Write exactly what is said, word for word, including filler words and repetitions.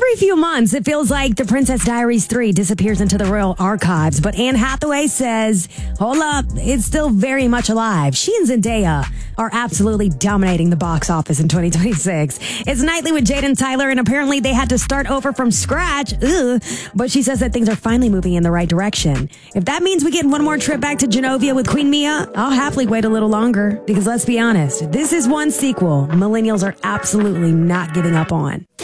Every few months, it feels like The Princess Diaries three disappears into the royal archives, but Anne Hathaway says, hold up, it's still very much alive. She and Zendaya are absolutely dominating the box office in twenty twenty-six. It's Nightly with Jade and Tyler, and apparently they had to start over from scratch, Ugh. But she says that things are finally moving in the right direction. If that means we get one more trip back to Genovia with Queen Mia, I'll happily wait a little longer, because let's be honest, this is one sequel millennials are absolutely not giving up on.